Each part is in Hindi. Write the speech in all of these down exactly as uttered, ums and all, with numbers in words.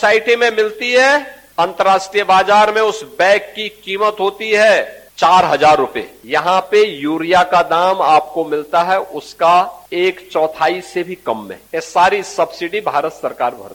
सोसाइटी में मिलती है, अंतर्राष्ट्रीय बाजार में उस बैग की कीमत होती है चार हजार रुपए। यहाँ पे यूरिया का दाम आपको मिलता है उसका एक चौथाई से भी कम में। ये सारी सब्सिडी भारत सरकार भरती।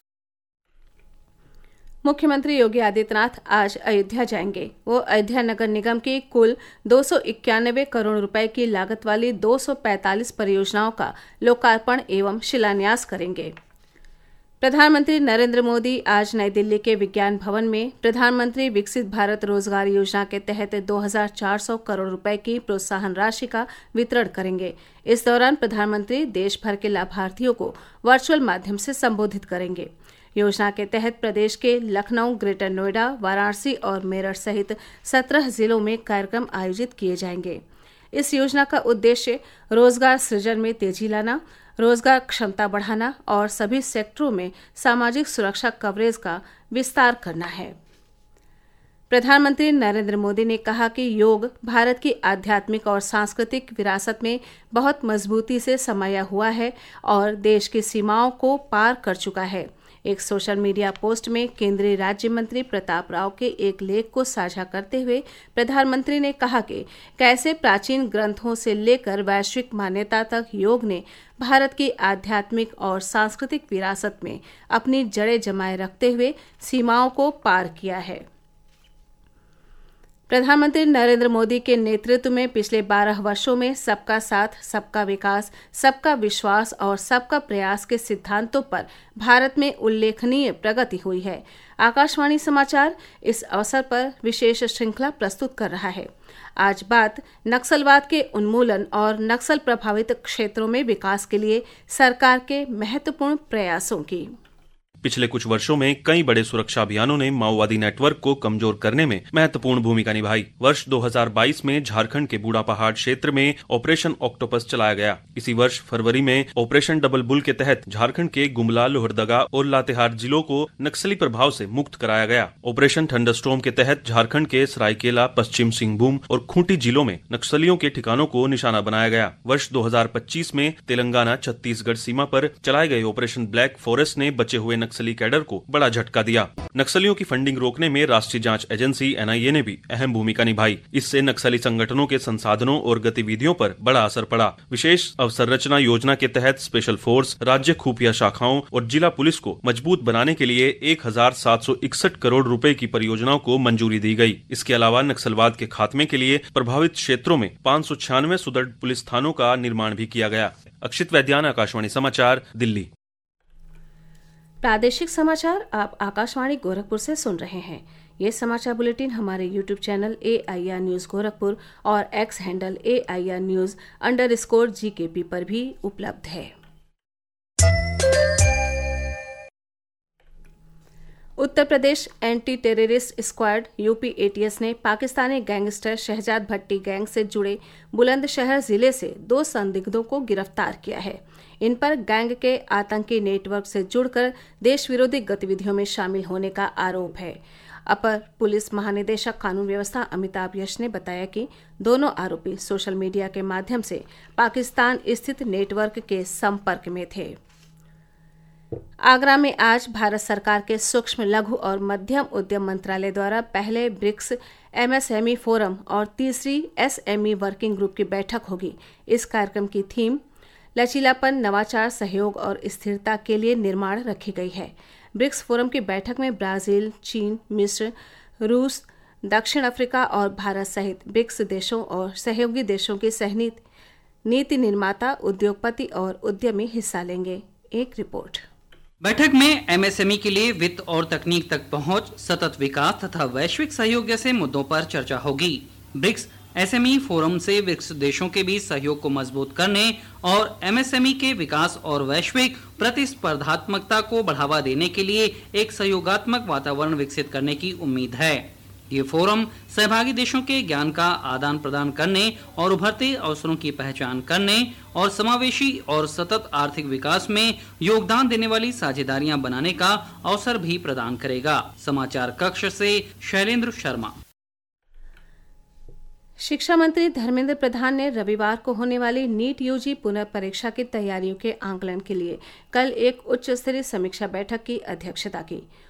मुख्यमंत्री योगी आदित्यनाथ आज अयोध्या जाएंगे। वो अयोध्या नगर निगम की कुल दो सौ इक्यानवे करोड़ रुपए की लागत वाली दो सौ पैंतालीस परियोजनाओं का लोकार्पण एवं शिलान्यास करेंगे। प्रधानमंत्री नरेंद्र मोदी आज नई दिल्ली के विज्ञान भवन में प्रधानमंत्री विकसित भारत रोजगार योजना के तहत दो हज़ार चार सौ करोड़ रुपए की प्रोत्साहन राशि का वितरण करेंगे। इस दौरान प्रधानमंत्री देश भर के लाभार्थियों को वर्चुअल माध्यम से संबोधित करेंगे। योजना के तहत प्रदेश के लखनऊ, ग्रेटर नोएडा, वाराणसी और मेरठ सहित सत्रह जिलों में कार्यक्रम आयोजित किए जाएंगे। इस योजना का उद्देश्य रोजगार सृजन में तेजी लाना, रोजगार क्षमता बढ़ाना और सभी सेक्टरों में सामाजिक सुरक्षा कवरेज का विस्तार करना है। प्रधानमंत्री नरेंद्र मोदी ने कहा कि योग भारत की आध्यात्मिक और सांस्कृतिक विरासत में बहुत मजबूती से समाया हुआ है और देश की सीमाओं को पार कर चुका है। एक सोशल मीडिया पोस्ट में केंद्रीय राज्य मंत्री प्रताप राव के एक लेख को साझा करते हुए प्रधानमंत्री ने कहा कि कैसे प्राचीन ग्रंथों से लेकर वैश्विक मान्यता तक योग ने भारत की आध्यात्मिक और सांस्कृतिक विरासत में अपनी जड़ें जमाए रखते हुए सीमाओं को पार किया है। प्रधानमंत्री नरेंद्र मोदी के नेतृत्व में पिछले बारह वर्षों में सबका साथ, सबका विकास, सबका विश्वास और सबका प्रयास के सिद्धांतों पर भारत में उल्लेखनीय प्रगति हुई है। आकाशवाणी समाचार इस अवसर पर विशेष श्रृंखला प्रस्तुत कर रहा है। आज बात नक्सलवाद के उन्मूलन और नक्सल प्रभावित क्षेत्रों में विकास के लिए सरकार के महत्वपूर्ण प्रयासों की। पिछले कुछ वर्षों में कई बड़े सुरक्षा अभियानों ने माओवादी नेटवर्क को कमजोर करने में महत्वपूर्ण भूमिका निभाई। वर्ष दो हज़ार बाईस में झारखंड के बूढ़ा पहाड़ क्षेत्र में ऑपरेशन ऑक्टोपस चलाया गया। इसी वर्ष फरवरी में ऑपरेशन डबल बुल के तहत झारखंड के गुमला, लोहरदगा और लातेहार जिलों को नक्सली प्रभाव से मुक्त कराया गया। ऑपरेशन थंडरस्टॉर्म के तहत झारखंड के सरायकेला, पश्चिम सिंहभूम और खूंटी जिलों में नक्सलियों के ठिकानों को निशाना बनाया गया। वर्ष दो हज़ार पच्चीस में तेलंगाना छत्तीसगढ़ सीमा पर चलाए गए ऑपरेशन ब्लैक फॉरेस्ट ने बचे हुए नक्सली कैडर को बड़ा झटका दिया। नक्सलियों की फंडिंग रोकने में राष्ट्रीय जांच एजेंसी एन आई ए ने भी अहम भूमिका निभाई। इससे नक्सली संगठनों के संसाधनों और गतिविधियों पर बड़ा असर पड़ा। विशेष अवसंरचना योजना के तहत स्पेशल फोर्स, राज्य खुफिया शाखाओं और जिला पुलिस को मजबूत बनाने के लिए एक हजार सात सौ इकसठ करोड़ रुपए की परियोजनाओं को मंजूरी दी गई। इसके अलावा नक्सलवाद के खात्मे के लिए प्रभावित क्षेत्रों में पाँच सौ छियानवे सुदृढ़ पुलिस थानों का निर्माण भी किया गया। अक्षित वैद्यान, आकाशवाणी समाचार, दिल्ली। प्रादेशिक समाचार आप आकाशवाणी गोरखपुर से सुन रहे हैं। ये समाचार बुलेटिन हमारे YouTube channel A I R news Gorakhpur और x handle A I R news under score जी के पी पर भी उपलब्ध है। Uttar Pradesh anti terrorist squad UP A T S ने पाकिस्तानी गैंगस्टर शहजाद भट्टी गैंग से जुड़े बुलंदशहर जिले से दो संदिग्धों को गिरफ्तार किया है। इन पर गैंग के आतंकी नेटवर्क से जुड़कर देश विरोधी गतिविधियों में शामिल होने का आरोप है। अपर पुलिस महानिदेशक कानून व्यवस्था अमिताभ यश ने बताया कि दोनों आरोपी सोशल मीडिया के माध्यम से पाकिस्तान स्थित नेटवर्क के संपर्क में थे। आगरा में आज भारत सरकार के सूक्ष्म, लघु और मध्यम उद्यम मंत्रालय द्वारा पहले BRICS M S M E forum और तीसरी S M E working group की बैठक होगी। इस कार्यक्रम की थीम लचीलापन, नवाचार, सहयोग और स्थिरता के लिए निर्माण रखी गई है। ब्रिक्स फोरम की बैठक में ब्राजील, चीन, मिस्र, रूस, दक्षिण अफ्रीका और भारत सहित ब्रिक्स देशों और सहयोगी देशों के सहनीत नीति निर्माता, उद्योगपति और उद्यमी हिस्सा लेंगे। एक रिपोर्ट। बैठक में एम एस एम ई के लिए वित्त और तकनीक तक पहुंच, सतत विकास तथा वैश्विक सहयोग जैसे मुद्दों पर चर्चा होगी। BRICS S M E forum से ब्रिक्स देशों के बीच सहयोग को मजबूत करने और एम एस एम ई के विकास और वैश्विक प्रतिस्पर्धात्मकता को बढ़ावा देने के लिए एक सहयोगात्मक वातावरण विकसित करने की उम्मीद है। ये फोरम सहभागी देशों के ज्ञान का आदान प्रदान करने और उभरते अवसरों की पहचान करने और समावेशी और सतत आर्थिक विकास में योगदान देने वाली साझेदारियां बनाने का अवसर भी प्रदान करेगा। समाचार कक्ष से शैलेंद्र शर्मा। शिक्षा मंत्री धर्मेंद्र प्रधान ने रविवार को होने वाली नीट यू जी पुनर्परीक्षा की तैयारियों के आंकलन के लिए कल एक उच्च स्तरीय समीक्षा बैठक की अध्यक्षता की।